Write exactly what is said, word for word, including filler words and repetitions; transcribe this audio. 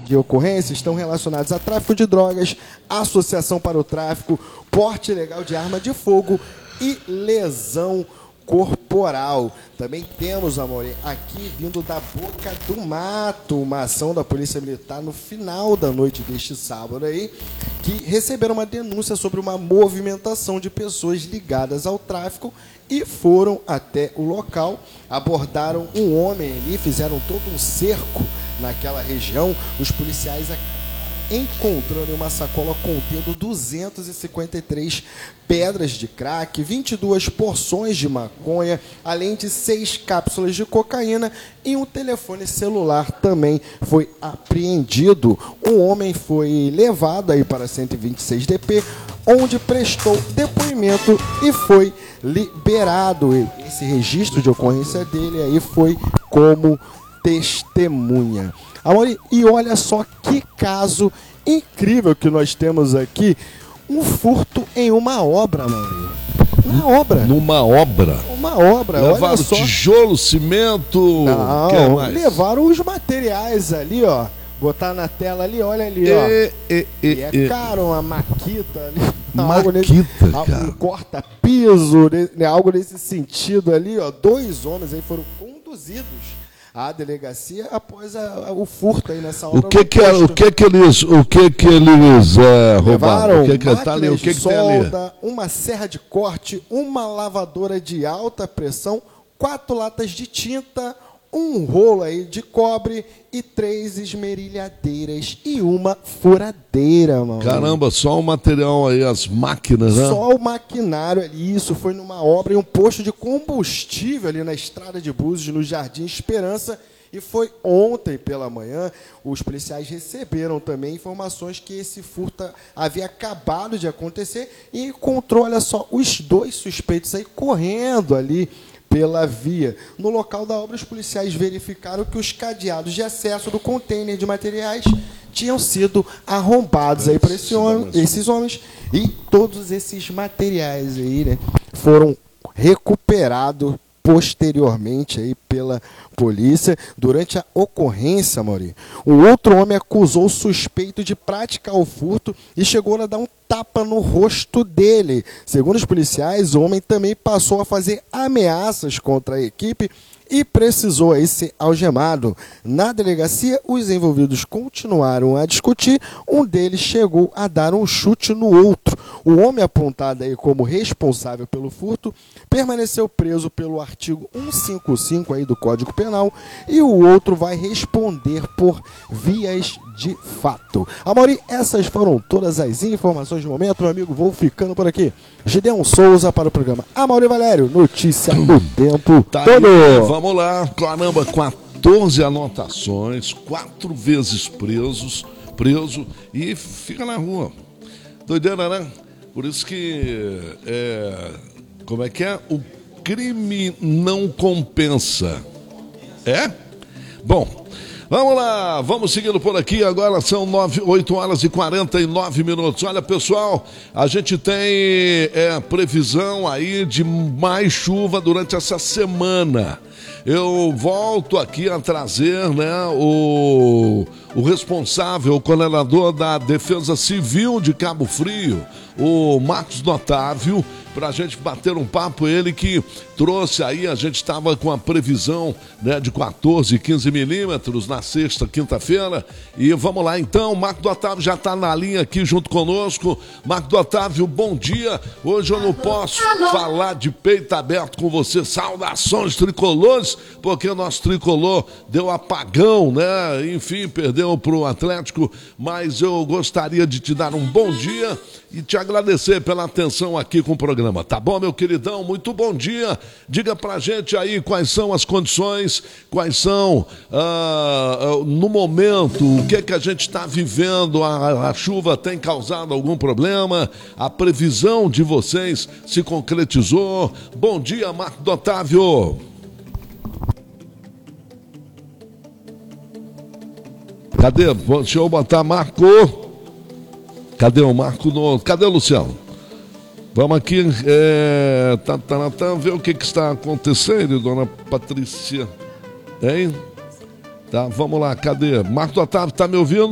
de ocorrência estão relacionados a tráfico de drogas, associação para o tráfico, porte ilegal de arma de fogo e lesão corporal. Também temos, amor, aqui vindo da boca do mato, uma ação da Polícia Militar no final da noite deste sábado aí, que receberam uma denúncia sobre uma movimentação de pessoas ligadas ao tráfico e foram até o local, abordaram um homem ali, fizeram todo um cerco naquela região. Os policiais encontrando uma sacola contendo duzentas e cinquenta e três pedras de crack, vinte e duas porções de maconha, além de seis cápsulas de cocaína e um telefone celular também foi apreendido. O homem foi levado aí para cento e vinte e seis D P, onde prestou depoimento e foi liberado. Esse registro de ocorrência dele aí foi como testemunha. Amor, e olha só que caso incrível que nós temos aqui, um furto em uma obra, Maurinho. Uma obra. Numa obra? Uma obra, levaram olha só. Tijolo, cimento... Não, levaram os materiais ali, ó. Botar na tela ali, olha ali, ó. E, e, e, e é e. caro, uma maquita ali. Maquita, algo nesse, cara. Um corta-piso, né, algo nesse sentido ali, ó. Dois homens aí foram conduzidos à delegacia após a, a, o furto aí nessa obra. O que que, é, o que que eles, o que que eles é, roubaram? O que que tá ali? O que que tem ali? Uma serra de corte, uma lavadora de alta pressão, quatro latas de tinta, um rolo aí de cobre e três esmerilhadeiras e uma furadeira, mano. Caramba, só o material aí, as máquinas, né? Só o maquinário ali. Isso foi numa obra em um posto de combustível ali na estrada de Búzios, no Jardim Esperança. E foi ontem pela manhã, os policiais receberam também informações que esse furto havia acabado de acontecer e encontrou, olha só, os dois suspeitos aí correndo ali pela via. No local da obra, os policiais verificaram que os cadeados de acesso do container de materiais tinham sido arrombados aí para esse homem, esses homens, e todos esses materiais aí, né, foram recuperados posteriormente aí pela polícia. Durante a ocorrência, Maurício, o outro homem acusou o suspeito de praticar o furto e chegou a dar um tapa no rosto dele. Segundo os policiais, o homem também passou a fazer ameaças contra a equipe e precisou aí ser algemado. Na delegacia, os envolvidos continuaram a discutir. Um deles chegou a dar um chute no outro. O homem apontado aí como responsável pelo furto permaneceu preso pelo artigo cento e cinquenta e cinco aí do Código Penal e o outro vai responder por vias de fato. Amaury, essas foram todas as informações do momento, meu amigo. Vou ficando por aqui. Gideon Souza para o programa Amaury Valério, notícia do tempo tá todo. Aí, vamos lá, caramba, quatorze anotações, quatro vezes presos, preso e fica na rua. Doideira, né? Por isso que, é, como é que é? O crime não compensa. É? Bom, vamos lá, vamos seguindo por aqui. Agora são nove, oito horas e quarenta e nove minutos. Olha, pessoal, a gente tem é, previsão aí de mais chuva durante essa semana. Eu volto aqui a trazer, né, o, o responsável, o coordenador da Defesa Civil de Cabo Frio, o Marcos Notávio, para a gente bater um papo. Ele que trouxe aí, a gente estava com a previsão, né, de quatorze, quinze milímetros na sexta, quinta-feira. E vamos lá então, Marcos Otávio já está na linha aqui junto conosco. Marcos Otávio, bom dia. Hoje eu não posso falar de peito aberto com você. Saudações tricolores, porque o nosso tricolor deu apagão, né? Enfim, perdeu para o Atlético, mas eu gostaria de te dar um bom dia e te agradecer pela atenção aqui com o programa. Tá bom, meu queridão? Muito bom dia. Diga pra gente aí quais são as condições, quais são, ah, no momento, o que é que a gente está vivendo. A, a chuva tem causado algum problema? A previsão de vocês se concretizou? Bom dia, Marco Otávio. Cadê? Deixa eu botar Marco. Cadê o Marco? No... Cadê o Luciano? Vamos aqui, é... tá, tá, tá, ver o que, que está acontecendo, dona Patrícia. Hein? Tá, vamos lá, cadê? Marco Otávio, tá me ouvindo?